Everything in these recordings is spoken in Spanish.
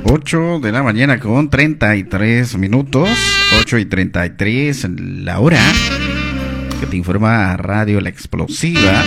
8 de la mañana con 33 minutos. 8:33 la hora. Que te informa Radio La Explosiva.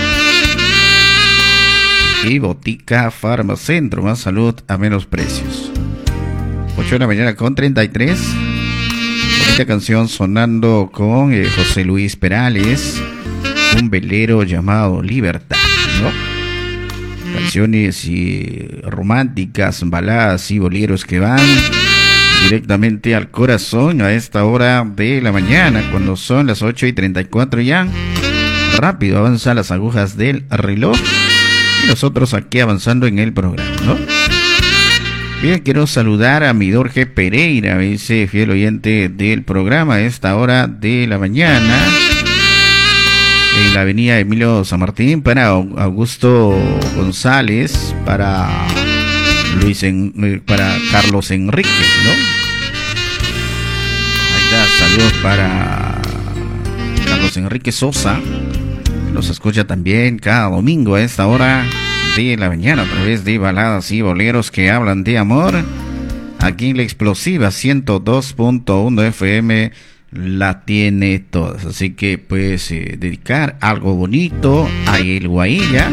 Y Botica Farmacentro. Más salud a menos precios. 8 de la mañana con 33. Bonita canción sonando con José Luis Perales. Un velero llamado Libertad, ¿no? Canciones románticas, baladas y boleros que van directamente al corazón a esta hora de la mañana, cuando son las 8:34 ya. Rápido avanzan las agujas del reloj y nosotros aquí avanzando en el programa, ¿no? Bien, quiero saludar a mi Jorge Pereira, ese fiel oyente del programa a esta hora de la mañana. En la avenida Emilio San Martín, para Augusto González, para Carlos Enrique, ¿no? Ahí está, saludos para Carlos Enrique Sosa, que nos escucha también cada domingo a esta hora de la mañana a través de baladas y boleros que hablan de amor. Aquí en La Explosiva 102.1 FM la tiene todas, así que puedes dedicar algo bonito a el o a ella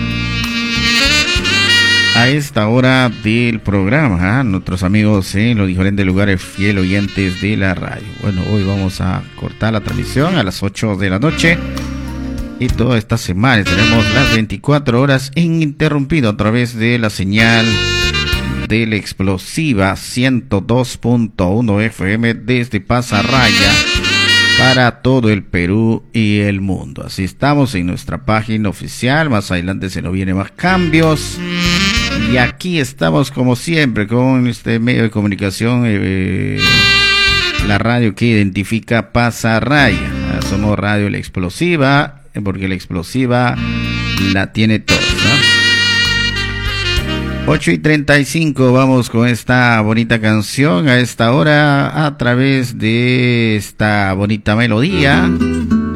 a esta hora del programa, nuestros amigos en los diferentes lugares fiel oyentes de la radio. Bueno, hoy vamos a cortar la transmisión a las 8 de la noche y toda esta semana tenemos las 24 horas ininterrumpido a través de la señal de La Explosiva 102.1 FM desde Pasarraya para todo el Perú y el mundo. Así estamos en nuestra página oficial. Más adelante se nos vienen más cambios. Y aquí estamos como siempre con este medio de comunicación, la radio que identifica Pasarraya. Somos Radio La Explosiva, porque La Explosiva la tiene todo, ¿no? 8:35, vamos con esta bonita canción a esta hora a través de esta bonita melodía.